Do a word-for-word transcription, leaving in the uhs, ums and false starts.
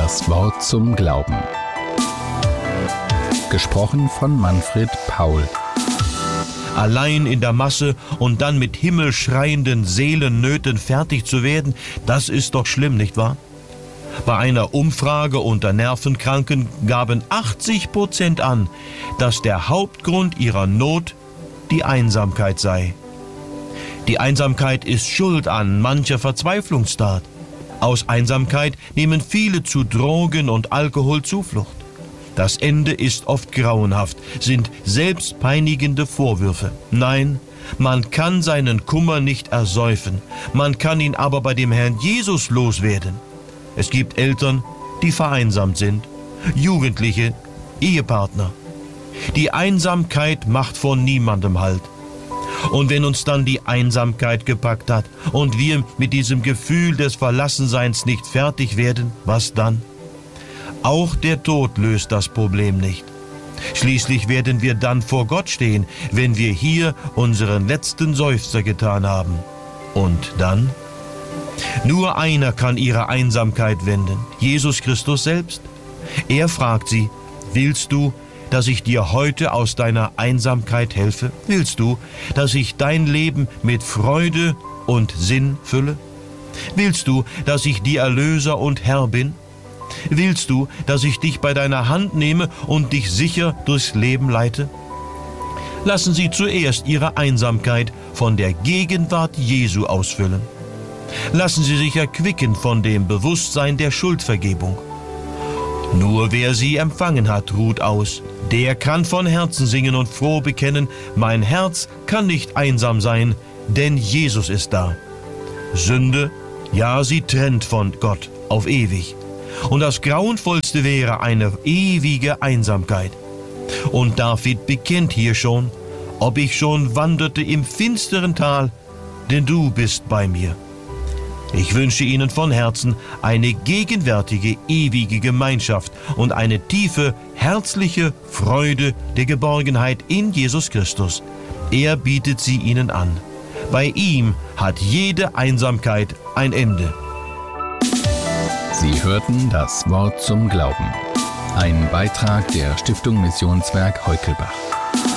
Das Wort zum Glauben. Gesprochen von Manfred Paul. Allein in der Masse und dann mit himmelschreienden Seelennöten fertig zu werden, das ist doch schlimm, nicht wahr? Bei einer Umfrage unter Nervenkranken gaben achtzig Prozent an, dass der Hauptgrund ihrer Not die Einsamkeit sei. Die Einsamkeit ist schuld an mancher Verzweiflungstat. Aus Einsamkeit nehmen viele zu Drogen und Alkohol Zuflucht. Das Ende ist oft grauenhaft, sind selbstpeinigende Vorwürfe. Nein, man kann seinen Kummer nicht ersäufen, man kann ihn aber bei dem Herrn Jesus loswerden. Es gibt Eltern, die vereinsamt sind, Jugendliche, Ehepartner. Die Einsamkeit macht vor niemandem Halt. Und wenn uns dann die Einsamkeit gepackt hat und wir mit diesem Gefühl des Verlassenseins nicht fertig werden, was dann? Auch der Tod löst das Problem nicht. Schließlich werden wir dann vor Gott stehen, wenn wir hier unseren letzten Seufzer getan haben. Und dann? Nur einer kann ihre Einsamkeit wenden, Jesus Christus selbst. Er fragt sie, willst du, dass ich dir heute aus deiner Einsamkeit helfe? Willst du, dass ich dein Leben mit Freude und Sinn fülle? Willst du, dass ich dir Erlöser und Herr bin? Willst du, dass ich dich bei deiner Hand nehme und dich sicher durchs Leben leite? Lassen Sie zuerst Ihre Einsamkeit von der Gegenwart Jesu ausfüllen. Lassen Sie sich erquicken von dem Bewusstsein der Schuldvergebung. Nur wer sie empfangen hat, ruht aus. Der kann von Herzen singen und froh bekennen, mein Herz kann nicht einsam sein, denn Jesus ist da. Sünde, ja, sie trennt von Gott auf ewig. Und das Grauenvollste wäre eine ewige Einsamkeit. Und David bekennt hier schon, ob ich schon wanderte im finsteren Tal, denn du bist bei mir. Ich wünsche Ihnen von Herzen eine gegenwärtige, ewige Gemeinschaft und eine tiefe, herzliche Freude der Geborgenheit in Jesus Christus. Er bietet sie Ihnen an. Bei ihm hat jede Einsamkeit ein Ende. Sie hörten das Wort zum Glauben. Ein Beitrag der Stiftung Missionswerk Heukelbach.